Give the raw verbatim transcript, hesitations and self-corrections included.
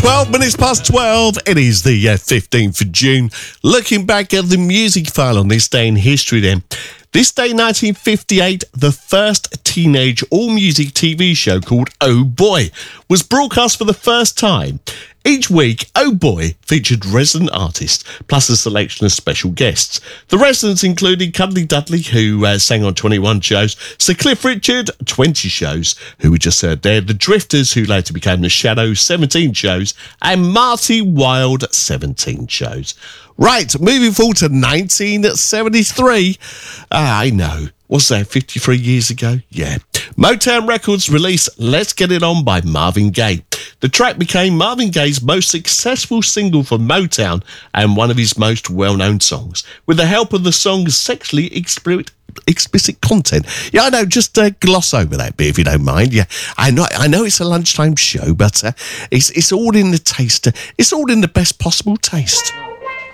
twelve minutes past twelve. It is the uh, fifteenth of June. Looking back at the music file on this day in history then. This day, nineteen fifty-eight, the first teenage all-music T V show called Oh Boy was broadcast for the first time. Each week, Oh Boy featured resident artists, plus a selection of special guests. The residents included Cuddly Dudley, who uh, sang on twenty-one shows, Sir Cliff Richard, twenty shows, who we just heard there, The Drifters, who later became The Shadows, seventeen shows, and Marty Wilde, seventeen shows. Right, moving forward to nineteen seventy-three. Ah, I know. What's that, fifty-three years ago? Yeah. Motown Records released Let's Get It On by Marvin Gaye. The track became Marvin Gaye's most successful single for Motown and one of his most well-known songs, with the help of the song's sexually explicit explicit content. Yeah, I know, just uh, gloss over that bit if you don't mind. Yeah, I know I know it's a lunchtime show, but uh, it's, it's all in the taste. Uh, it's all in the best possible taste.